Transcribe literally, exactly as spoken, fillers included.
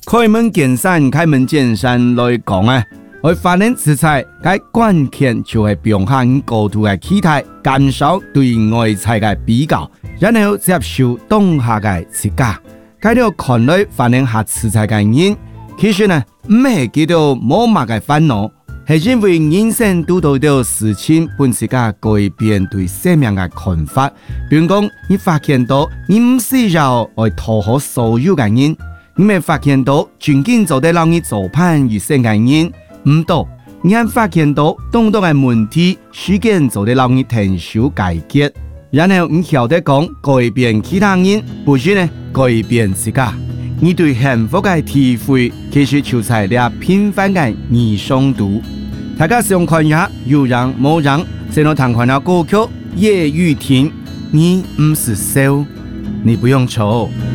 开门见山，开门见山来讲啊，我发现此菜该关键就係表現高度嘅期待，減少對外菜嘅比較，然後接受當下嘅自家。該條看來反映下此菜嘅人，其實呢唔係叫做冇乜嘅煩惱，係因為人生遇到到事情本自家改變對生命嘅看法。比如講，你發現到你唔需要去討好所有嘅人。你咪發現到，盡經做得讓你做判與成嘅人唔多，你還發現到，當多嘅問題，時間做得讓你停手解決，然後你曉得講改變其他人，不是呢改變自家。你對幸福嘅體會，其實就在你平凡嘅日常度。大家想看一下，有人冇人，先到彈看下歌曲葉玉婷，你唔是笑，你不用愁。